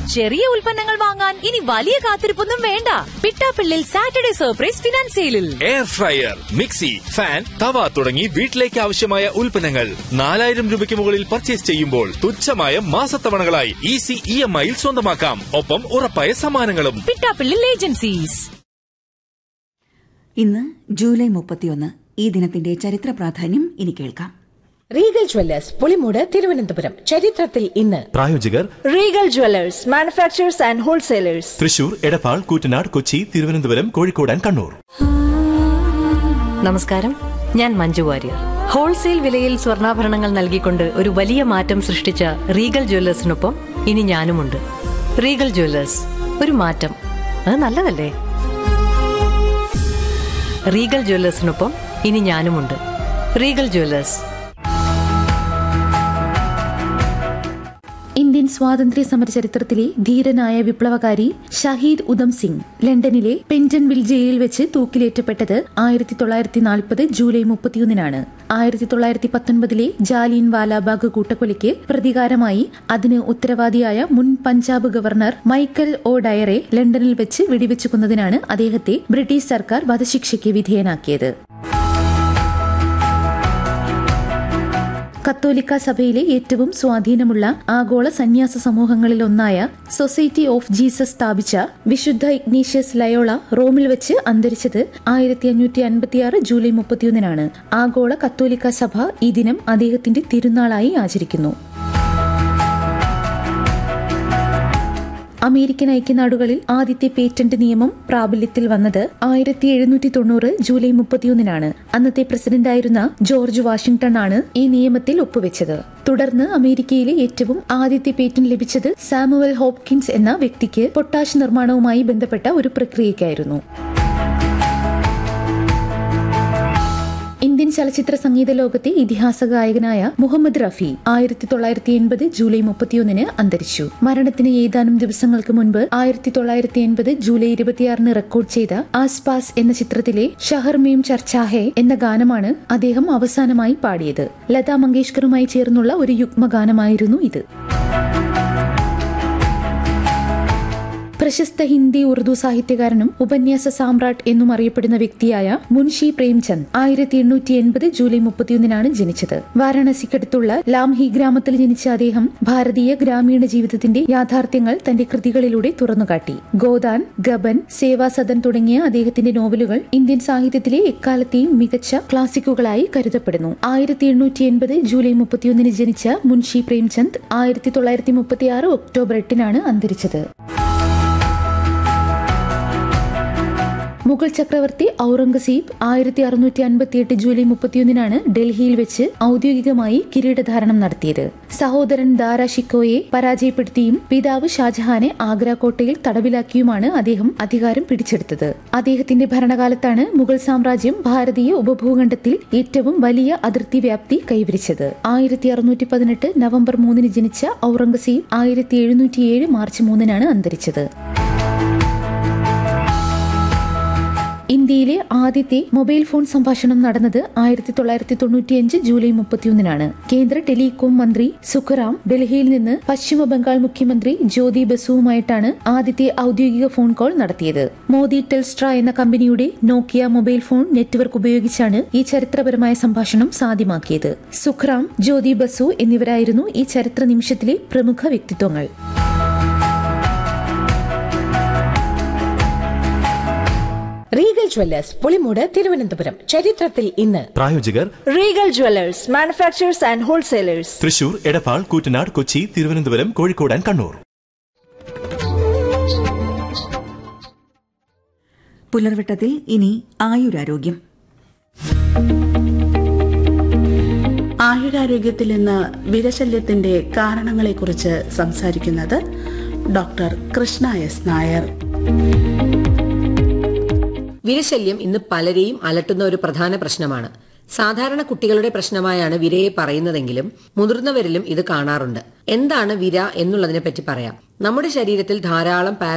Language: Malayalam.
ചെറിയ ഉൽപ്പന്നങ്ങൾ വാങ്ങാൻ ഇനി വലിയ കാത്തിരിപ്പൊന്നും വേണ്ട. പിട്ടാപ്പിള്ളിൽ സാറ്റർഡേ സർപ്രൈസ് ഫിനാൻസ് സെയിലിൽ എയർ ഫ്രയർ, മിക്സി, ഫാൻ, തവ തുടങ്ങി വീട്ടിലേക്ക് ആവശ്യമായ ഉൽപ്പന്നങ്ങൾ 4000 രൂപയ്ക്ക് മുകളിൽ പർച്ചേസ് ചെയ്യുമ്പോൾ തുച്ഛമായ മാസത്തവണകളായി ഈസി EMI സ്വന്തമാക്കാം. ഒപ്പം ഉറപ്പായ സമ്മാനങ്ങളും. പിട്ടാപ്പിള്ളിൽ ഏജൻസീസ്. ഇന്ന് ജൂലൈ 31. ഈ ദിനത്തിന്റെ ചരിത്ര പ്രാധാന്യം ഇനി കേൾക്കാം. Regal Jewellers Pulimoodu Thiruvananthapuram. ചരിത്രത്തിൽ ഇന്ന്. പ്രായോജകർ Regal Jewellers manufacturers and wholesalers, Thrissur, Edappal, Koottanad, Kochi, Thiruvananthapuram, Kozhikode and Kannur. നമസ്കാരം, ഞാൻ മഞ്ജു വാര്യർ. ഹോൾസെയിൽ വിലയിൽ സ്വർണ്ണാഭരണങ്ങൾ നൽകിക്കൊണ്ട് ഒരു വലിയ മാറ്റം സൃഷ്ടിച്ച റീഗൽ ജ്വല്ലേഴ്സിനൊപ്പം ഇനി ഞാനുമുണ്ട്. റീഗൽ ജ്വല്ലേഴ്സ്, ഒരു മാറ്റം, അത് നല്ലതല്ലേ? റീഗൽ ജ്വല്ലേഴ്സിനൊപ്പം ഇനി ഞാനുമുണ്ട്. Regal Jewellers. ഇന്ത്യൻ സ്വാതന്ത്ര്യ സമര ചരിത്രത്തിലെ ധീരനായ വിപ്ലവകാരി ഷഹീദ് ഉധം സിംഗ് ലണ്ടനിലെ പെന്റൺവിൽ ജയിലിൽ വെച്ച് തൂക്കിലേറ്റപ്പെട്ടത് 1940 ജൂലൈ 31-നാണ്. 1919 ജാലിയൻ വാലാബാഗ് കൂട്ടക്കൊലയ്ക്ക് പ്രതികാരമായി അതിന് ഉത്തരവാദിയായ മുൻ പഞ്ചാബ് ഗവർണർ മൈക്കൽ ഒ ഡയറെ ലണ്ടനിൽ വെച്ച് വെടിവെച്ചു കൊന്നതിനാണ് അദ്ദേഹത്തെ ബ്രിട്ടീഷ് സർക്കാർ വധശിക്ഷയ്ക്ക് വിധേയനാക്കിയത്. കത്തോലിക്ക സഭയിലെ ഏറ്റവും സ്വാധീനമുള്ള ആഗോള സന്യാസ സമൂഹങ്ങളിൽ ഒന്നായ സൊസൈറ്റി ഓഫ് ജീസസ് സ്ഥാപിച്ച വിശുദ്ധ ഇഗ്നീഷ്യസ് ലയോള റോമിൽ വെച്ച് അന്തരിച്ചത് 1556 ജൂലൈ 31-നാണ്. ആഗോള കത്തോലിക്ക സഭ ഈ ദിനം അദ്ദേഹത്തിന്റെ തിരുനാളായി ആചരിക്കുന്നു. അമേരിക്കൻ ഐക്യനാടുകളിൽ ആദ്യത്തെ പേറ്റന്റ് നിയമം പ്രാബല്യത്തിൽ വന്നത് 1790 ജൂലൈ 31-നാണ്. അന്നത്തെ പ്രസിഡന്റായിരുന്ന ജോർജ് വാഷിംഗ്ടൺ ആണ് ഈ നിയമത്തിൽ ഒപ്പുവെച്ചത്. തുടർന്ന് അമേരിക്കയിലെ ഏറ്റവും ആദ്യത്തെ പേറ്റന്റ് ലഭിച്ചത് സാമുവൽ ഹോപ്കിൻസ് എന്ന വ്യക്തിക്ക് പൊട്ടാഷ് നിർമ്മാണവുമായി ബന്ധപ്പെട്ട ഒരു പ്രക്രിയയ്ക്കായിരുന്നു. ഇന്ത്യൻ ചലച്ചിത്ര സംഗീത ലോകത്തെ ഇതിഹാസ ഗായകനായ മുഹമ്മദ് റഫി 1980 ജൂലൈ 31-ന് അന്തരിച്ചു. മരണത്തിന് ഏതാനും ദിവസങ്ങൾക്ക് മുൻപ് 1980 ജൂലൈ 26-ന് റെക്കോർഡ് ചെയ്ത ആസ്പാസ് എന്ന ചിത്രത്തിലെ ഷഹർ മേം ചർച്ചാ ഹേ എന്ന ഗാനമാണ് അദ്ദേഹം അവസാനമായി പാടിയത്. ലതാ മങ്കേഷ്കറുമായി ചേർന്നുള്ള ഒരു യുഗ്മഗാനമായിരുന്നു ഇത്. പ്രശസ്ത ഹിന്ദി ഉറുദു സാഹിത്യകാരനും ഉപന്യാസ സാമ്രാട്ട് എന്നും അറിയപ്പെടുന്ന വ്യക്തിയായ മുൻഷി പ്രേംചന്ദ് 1880 ജൂലൈ 31-നാണ് ജനിച്ചത്. വാരാണസിക്കടുത്തുള്ള ലാംഹി ഗ്രാമത്തിൽ ജനിച്ച അദ്ദേഹം ഭാരതീയ ഗ്രാമീണ ജീവിതത്തിന്റെ യാഥാർത്ഥ്യങ്ങൾ തന്റെ കൃതികളിലൂടെ തുറന്നുകാട്ടി. ഗോദാൻ, ഗബൻ, സേവാ സദൻ തുടങ്ങിയ അദ്ദേഹത്തിന്റെ നോവലുകൾ ഇന്ത്യൻ സാഹിത്യത്തിലെ എക്കാലത്തെയും മികച്ച ക്ലാസിക്കുകളായി കരുതപ്പെടുന്നു. 1880 ജൂലൈ 31-ന് ജനിച്ച മുൻഷി പ്രേംചന്ദ് 1936 ഒക്ടോബർ 8-നാണ് അന്തരിച്ചത്. മുഗൾ ചക്രവർത്തി ഔറംഗസീബ് 1658 ജൂലൈ 31-നാണ് ഡൽഹിയിൽ വെച്ച് ഔദ്യോഗികമായി കിരീടധാരണം നടത്തിയത്. സഹോദരൻ ദാരാ ഷിക്കോയെ പരാജയപ്പെടുത്തിയും പിതാവ് ഷാജഹാനെ ആഗ്ര കോട്ടയിൽ തടവിലാക്കിയുമാണ് അദ്ദേഹം അധികാരം പിടിച്ചെടുത്തത്. അദ്ദേഹത്തിന്റെ ഭരണകാലത്താണ് മുഗൾ സാമ്രാജ്യം ഭാരതീയ ഉപഭൂഖണ്ഡത്തിൽ ഏറ്റവും വലിയ അതിർത്തി വ്യാപ്തി കൈവരിച്ചത്. 1618 നവംബർ 3-ന് ജനിച്ച ഔറംഗസീബ് 1707 മാർച്ച് 3-നാണ് അന്തരിച്ചത്. ഇന്ത്യയിലെ ആദ്യത്തെ മൊബൈൽ ഫോൺ സംഭാഷണം നടന്നത് 1995 ജൂലൈ 31-നാണ്. കേന്ദ്ര ടെലികോം മന്ത്രി സുഖറാം ഡൽഹിയിൽ നിന്ന് പശ്ചിമ ബംഗാൾ മുഖ്യമന്ത്രി ജ്യോതി ബസുവുമായിട്ടാണ് ആദ്യത്തെ ഔദ്യോഗിക ഫോൺ കോൾ നടത്തിയത്. മോദി ടെൽസ്ട്ര എന്ന കമ്പനിയുടെ നോക്കിയ മൊബൈൽ ഫോൺ നെറ്റ്വർക്ക് ഉപയോഗിച്ചാണ് ഈ ചരിത്രപരമായ സംഭാഷണം സാധ്യമാക്കിയത്. സുഖറാം, ജ്യോതി ബസു എന്നിവരായിരുന്നു ഈ ചരിത്ര നിമിഷത്തിലെ പ്രമുഖ വ്യക്തിത്വങ്ങൾ. Regal Jewellers Pulimoodu Thiruvananthapuram. ചരിത്രത്തിൽ ഇന്ന്. പ്രായോജകർ Regal Jewellers manufacturers and wholesalers, Thrissur, Edappal, Koottanad, Kochi, Thiruvananthapuram, Kozhikode and Kannur. പുലർവട്ടത്തിൽ ഇനി ആയുരാരോഗ്യം. ആയുരാരോഗ്യത്തിൽ ഇന്ന് വിരശല്യത്തിന്റെ കാരണങ്ങളെക്കുറിച്ച് സംസാരിക്കുന്നത് ഡോക്ടർ കൃഷ്ണ എസ് നായർ. വിരശല്യം ഇന്ന് പലരെയും അലട്ടുന്ന ഒരു പ്രധാന പ്രശ്നമാണ്. സാധാരണ കുട്ടികളുടെ പ്രശ്നമായാണ് വിരയെ പറയുന്നതെങ്കിലും മുതിർന്നവരിലും ഇത് കാണാറുണ്ട്. എന്താണ് വിര എന്നുള്ളതിനെ പറ്റി പറയാം. നമ്മുടെ ശരീരത്തിൽ ധാരാളം